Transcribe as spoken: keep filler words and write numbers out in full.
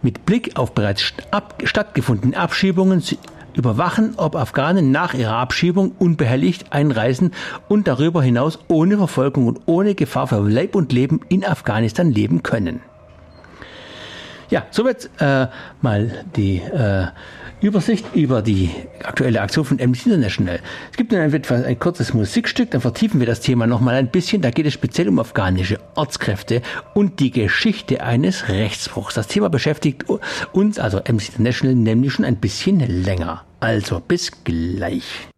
mit Blick auf bereits ab, stattgefundene Abschiebungen zu überwachen, ob Afghanen nach ihrer Abschiebung unbehelligt einreisen und darüber hinaus ohne Verfolgung und ohne Gefahr für Leib und Leben in Afghanistan leben können. Ja, soweit äh, mal die äh, Übersicht über die aktuelle Aktion von Amnesty International. Es gibt nun ein, etwas, ein kurzes Musikstück, dann vertiefen wir das Thema nochmal ein bisschen. Da geht es speziell um afghanische Ortskräfte und die Geschichte eines Rechtsbruchs. Das Thema beschäftigt uns, also Amnesty International, nämlich schon ein bisschen länger. Also bis gleich.